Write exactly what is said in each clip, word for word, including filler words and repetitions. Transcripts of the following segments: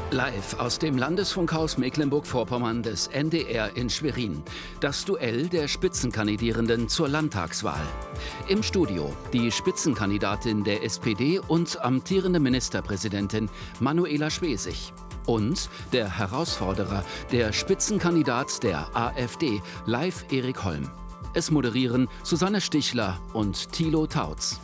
Live aus dem Landesfunkhaus Mecklenburg-Vorpommern des N D R in Schwerin. Das Duell der Spitzenkandidierenden zur Landtagswahl. Im Studio die Spitzenkandidatin der S P D und amtierende Ministerpräsidentin Manuela Schwesig. Und der Herausforderer, der Spitzenkandidat der AfD, Leif Erik Holm. Es moderieren Susanne Stichler und Thilo Tautz.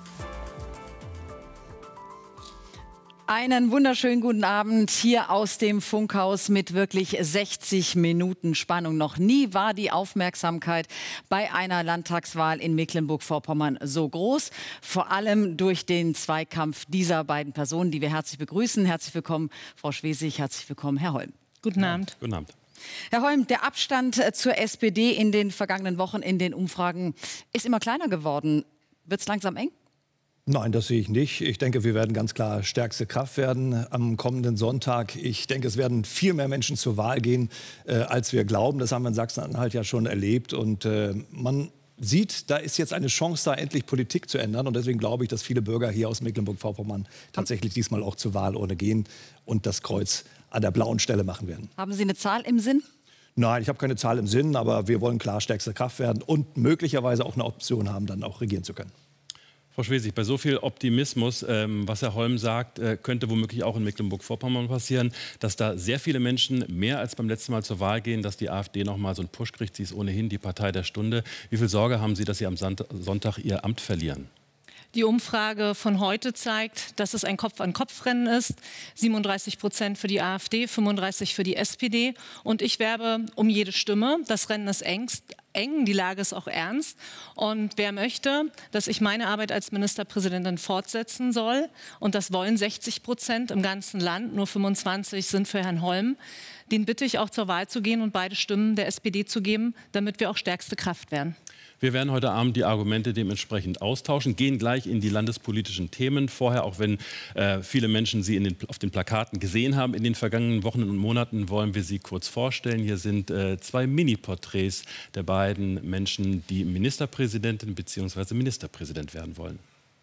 Einen wunderschönen guten Abend hier aus dem Funkhaus mit wirklich sechzig Minuten Spannung. Noch nie war die Aufmerksamkeit bei einer Landtagswahl in Mecklenburg-Vorpommern so groß. Vor allem durch den Zweikampf dieser beiden Personen, die wir herzlich begrüßen. Herzlich willkommen, Frau Schwesig, herzlich willkommen, Herr Holm. Guten Abend. Guten Abend. Herr Holm, der Abstand zur S P D in den vergangenen Wochen in den Umfragen ist immer kleiner geworden. Wird es langsam eng? Nein, das sehe ich nicht. Ich denke, wir werden ganz klar stärkste Kraft werden am kommenden Sonntag. Ich denke, es werden viel mehr Menschen zur Wahl gehen, äh, als wir glauben. Das haben wir in Sachsen-Anhalt ja schon erlebt. Und äh, man sieht, da ist jetzt eine Chance da, endlich Politik zu ändern. Und deswegen glaube ich, dass viele Bürger hier aus Mecklenburg-Vorpommern tatsächlich diesmal auch zur Wahlurne gehen und das Kreuz an der blauen Stelle machen werden. Haben Sie eine Zahl im Sinn? Nein, ich habe keine Zahl im Sinn, aber wir wollen klar stärkste Kraft werden und möglicherweise auch eine Option haben, dann auch regieren zu können. Frau Schwesig, bei so viel Optimismus, ähm, was Herr Holm sagt, äh, könnte womöglich auch in Mecklenburg-Vorpommern passieren, dass da sehr viele Menschen mehr als beim letzten Mal zur Wahl gehen, dass die AfD noch mal so einen Push kriegt. Sie ist ohnehin die Partei der Stunde. Wie viel Sorge haben Sie, dass Sie am Sonntag Ihr Amt verlieren? Die Umfrage von heute zeigt, dass es ein Kopf-an-Kopf-Rennen ist. siebenunddreißig Prozent für die AfD, fünfunddreißig für die S P D. Und ich werbe um jede Stimme. Das Rennen ist engst, eng, die Lage ist auch ernst. Und wer möchte, dass ich meine Arbeit als Ministerpräsidentin fortsetzen soll, und das wollen sechzig Prozent im ganzen Land, nur fünfundzwanzig sind für Herrn Holm, den bitte ich auch zur Wahl zu gehen und beide Stimmen der S P D zu geben, damit wir auch stärkste Kraft werden. Wir werden heute Abend die Argumente dementsprechend austauschen, gehen gleich in die landespolitischen Themen. Vorher, auch wenn äh, viele Menschen Sie in den, auf den Plakaten gesehen haben in den vergangenen Wochen und Monaten, wollen wir Sie kurz vorstellen. Hier sind äh, zwei Mini-Porträts der beiden Menschen, die Ministerpräsidentin bzw. Ministerpräsident werden wollen.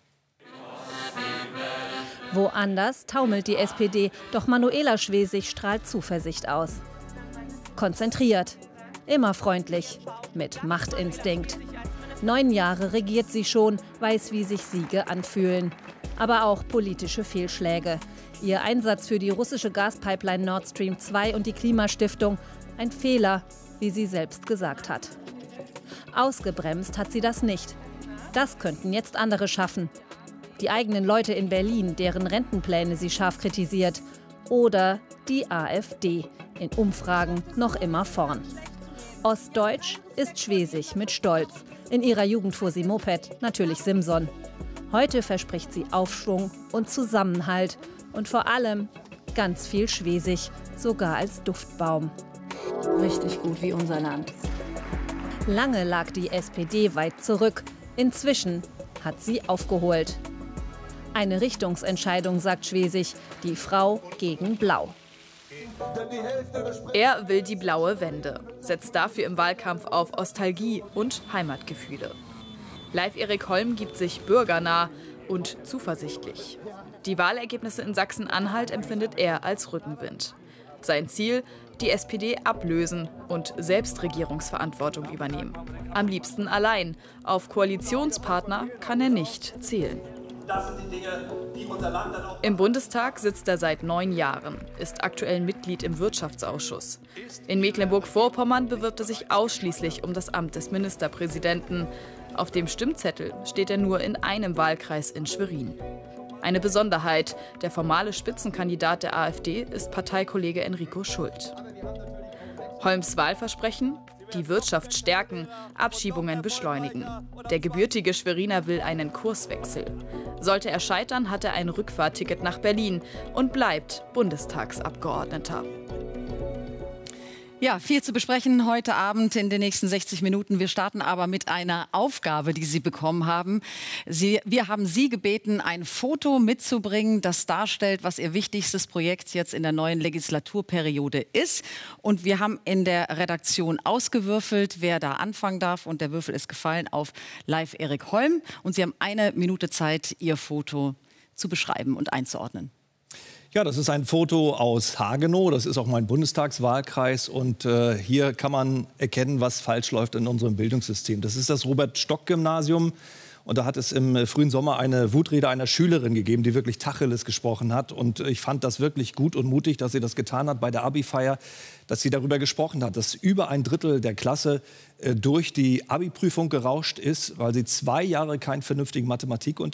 Woanders taumelt die S P D, doch Manuela Schwesig strahlt Zuversicht aus. Konzentriert, immer freundlich, mit Machtinstinkt. Neun Jahre regiert sie schon, weiß, wie sich Siege anfühlen. Aber auch politische Fehlschläge. Ihr Einsatz für die russische Gaspipeline Nord Stream zwei und die Klimastiftung, ein Fehler, wie sie selbst gesagt hat. Ausgebremst hat sie das nicht. Das könnten jetzt andere schaffen. Die eigenen Leute in Berlin, deren Rentenpläne sie scharf kritisiert. Oder die AfD, in Umfragen noch immer vorn. Ostdeutsch ist Schwesig mit Stolz. In ihrer Jugend fuhr sie Moped, natürlich Simson. Heute verspricht sie Aufschwung und Zusammenhalt. Und vor allem ganz viel Schwesig, sogar als Duftbaum. Richtig gut, wie unser Land. Lange lag die S P D weit zurück. Inzwischen hat sie aufgeholt. Eine Richtungsentscheidung, sagt Schwesig. Die Frau gegen Blau. Er will die blaue Wende, setzt dafür im Wahlkampf auf Ostalgie und Heimatgefühle. Leif Erik Holm gibt sich bürgernah und zuversichtlich. Die Wahlergebnisse in Sachsen-Anhalt empfindet er als Rückenwind. Sein Ziel, die S P D ablösen und selbst Regierungsverantwortung übernehmen. Am liebsten allein. Auf Koalitionspartner kann er nicht zählen. Das sind die Dinge, die unser Land dann auch Im Bundestag sitzt er seit neun Jahren, ist aktuell Mitglied im Wirtschaftsausschuss. In Mecklenburg-Vorpommern bewirbt er sich ausschließlich um das Amt des Ministerpräsidenten. Auf dem Stimmzettel steht er nur in einem Wahlkreis in Schwerin. Eine Besonderheit, der formale Spitzenkandidat der AfD ist Parteikollege Enrico Schult. Holms Wahlversprechen? Die Wirtschaft stärken, Abschiebungen beschleunigen. Der gebürtige Schweriner will einen Kurswechsel. Sollte er scheitern, hat er ein Rückfahrticket nach Berlin und bleibt Bundestagsabgeordneter. Ja, viel zu besprechen heute Abend in den nächsten sechzig Minuten. Wir starten aber mit einer Aufgabe, die Sie bekommen haben. Sie, wir haben Sie gebeten, ein Foto mitzubringen, das darstellt, was Ihr wichtigstes Projekt jetzt in der neuen Legislaturperiode ist. Und wir haben in der Redaktion ausgewürfelt, wer da anfangen darf. Und der Würfel ist gefallen auf Leif Erik Holm. Und Sie haben eine Minute Zeit, Ihr Foto zu beschreiben und einzuordnen. Ja, das ist ein Foto aus Hagenow. Das ist auch mein Bundestagswahlkreis. Und äh, hier kann man erkennen, was falsch läuft in unserem Bildungssystem. Das ist das Robert-Stock-Gymnasium. Und da hat es im frühen Sommer eine Wutrede einer Schülerin gegeben, die wirklich Tacheles gesprochen hat. Und ich fand das wirklich gut und mutig, dass sie das getan hat bei der Abi-Feier, dass sie darüber gesprochen hat, dass über ein Drittel der Klasse äh, durch die Abi-Prüfung gerauscht ist, weil sie zwei Jahre keinen vernünftigen Mathematikunterricht